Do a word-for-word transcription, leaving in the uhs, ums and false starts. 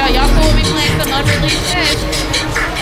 y'all cool with me playing some unreleased shit?